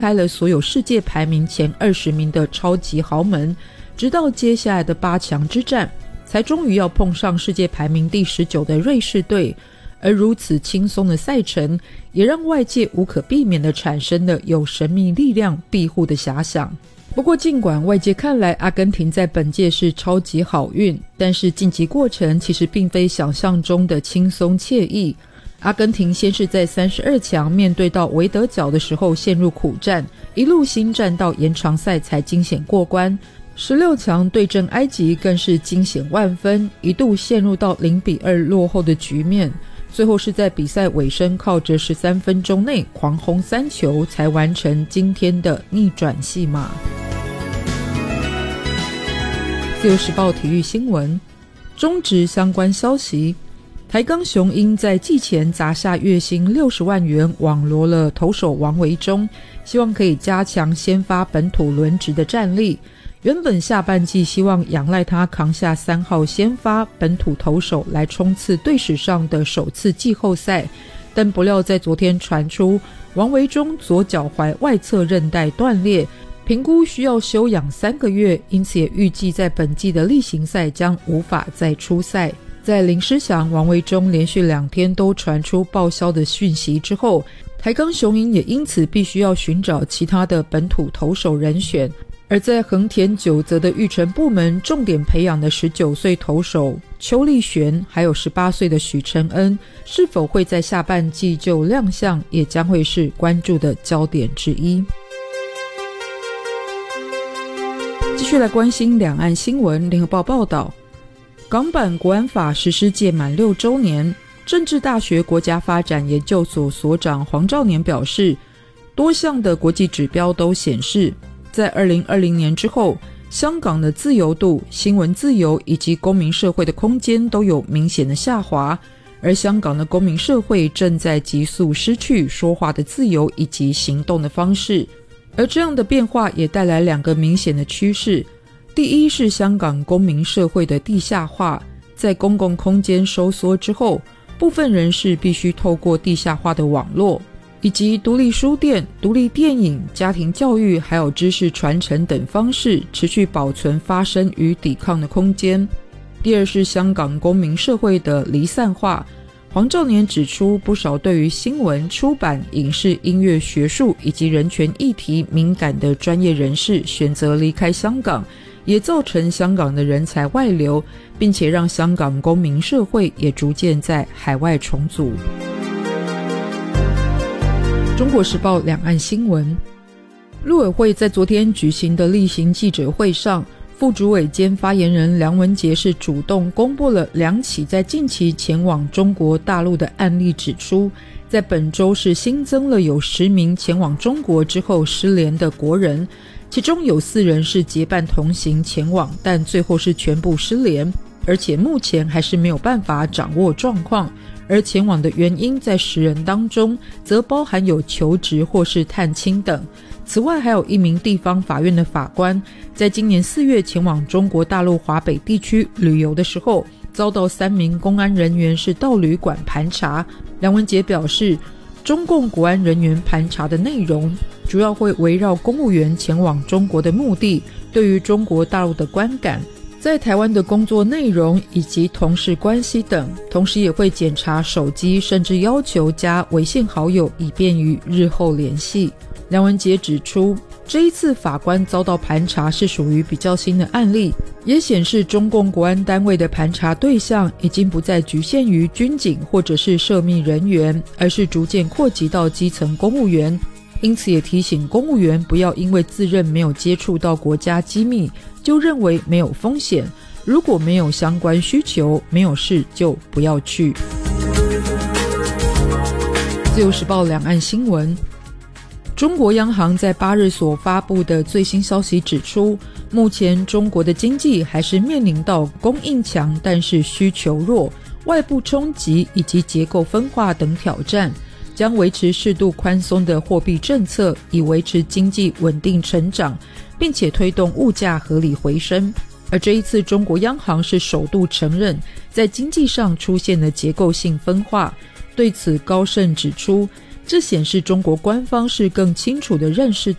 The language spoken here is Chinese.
开了所有世界排名前20名的超级豪门，直到接下来的8强之战，才终于要碰上世界排名第19的瑞士队。而如此轻松的赛程，也让外界无可避免地产生了有神秘力量庇护的遐想。不过尽管外界看来阿根廷在本届是超级好运，但是晋级过程其实并非想象中的轻松惬意。阿根廷先是在32强面对到维德角的时候陷入苦战，一路新战到延长赛才惊险过关。16强对阵埃及更是惊险万分，一度陷入到0-2落后的局面，最后是在比赛尾声靠着13分钟内狂轰3球才完成今天的逆转戏码。自由时报体育新闻，中职相关消息，台钢雄鹰在季前砸下月薪60万元网罗了投手王维中，希望可以加强先发本土轮值的战力。原本下半季希望仰赖他扛下3号先发本土投手来冲刺队史上的首次季后赛，但不料在昨天传出王维中左脚踝外侧韧带断裂，评估需要休养3个月，因此也预计在本季的例行赛将无法再出赛。在林诗祥、王维中连续2天都传出报销的讯息之后，台钢雄鹰也因此必须要寻找其他的本土投手人选。而在横田九泽的育成部门重点培养的19岁投手邱立璇，还有18岁的许承恩，是否会在下半季就亮相，也将会是关注的焦点之一。继续来关心两岸新闻。联合报报道，港版国安法实施届满6周年，政治大学国家发展研究所所长黄兆年表示，多项的国际指标都显示，在2020年之后，香港的自由度、新闻自由以及公民社会的空间都有明显的下滑，而香港的公民社会正在急速失去说话的自由以及行动的方式。而这样的变化也带来2个明显的趋势。第一是香港公民社会的地下化，在公共空间收缩之后，部分人士必须透过地下化的网络以及独立书店、独立电影、家庭教育还有知识传承等方式持续保存发声与抵抗的空间。第二是香港公民社会的离散化。黄兆年指出，不少对于新闻、出版、影视、音乐、学术以及人权议题敏感的专业人士选择离开香港，也造成香港的人才外流，并且让香港公民社会也逐渐在海外重组。中国时报两岸新闻，陆委会在昨天举行的例行记者会上，副主委兼发言人梁文杰是主动公布了2起在近期前往中国大陆的案例，指出在本周是新增了有10名前往中国之后失联的国人，其中有4人是结伴同行前往，但最后是全部失联，而且目前还是没有办法掌握状况。而前往的原因在10人当中则包含有求职或是探亲等。此外还有1名地方法院的法官，在今年4月前往中国大陆华北地区旅游的时候，遭到3名公安人员是到旅馆盘查。梁文杰表示，中共国安人员盘查的内容主要会围绕公务员前往中国的目的、对于中国大陆的观感、在台湾的工作内容以及同事关系等，同时也会检查手机，甚至要求加微信好友，以便于日后联系。梁文杰指出，这一次法官遭到盘查是属于比较新的案例，也显示中共国安单位的盘查对象已经不再局限于军警或者是涉密人员，而是逐渐扩及到基层公务员。因此也提醒公务员不要因为自认没有接触到国家机密，就认为没有风险，如果没有相关需求，没有事就不要去。自由时报两岸新闻，中国央行在8日所发布的最新消息指出，目前中国的经济还是面临到供应强但是需求弱、外部冲击以及结构分化等挑战，将维持适度宽松的货币政策，以维持经济稳定成长，并且推动物价合理回升。而这一次中国央行是首度承认在经济上出现了结构性分化。对此高盛指出， 这显示中国官方是更清楚地认识